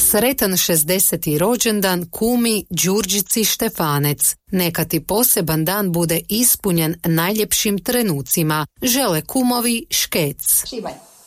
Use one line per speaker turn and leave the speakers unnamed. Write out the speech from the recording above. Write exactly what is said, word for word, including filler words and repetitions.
Sretan šezdeseti rođendan kumi Đurđici Štefanec. Neka ti poseban dan bude ispunjen najljepšim trenucima. Žele kumovi Škec.
Šibanj.